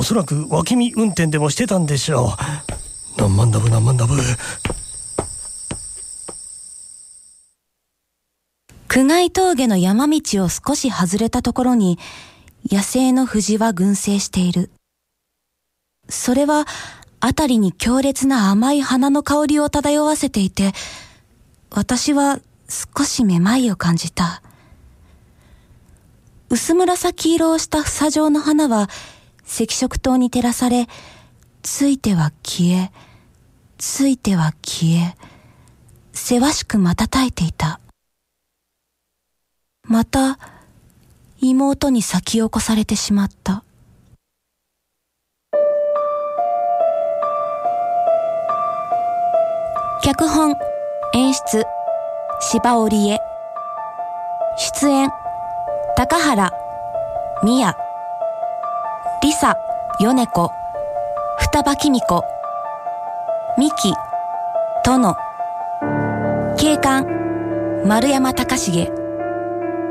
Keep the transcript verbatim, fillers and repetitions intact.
おそらく脇見運転でもしてたんでしょう。何万ダブ何万ダブ。 久外峠の山道を少し外れたところに野生の藤は群生している。それはあたりに強烈な甘い花の香りを漂わせていて、私は少しめまいを感じた。薄紫色をした房状の花は赤色灯に照らされ、ついては消え、ついては消え、せわしく瞬いていた。また妹に先を越されてしまった。脚本・演出柴織江、出演高原、宮、リサ、米子、双葉公子、ミキ、殿、警官、丸山隆重、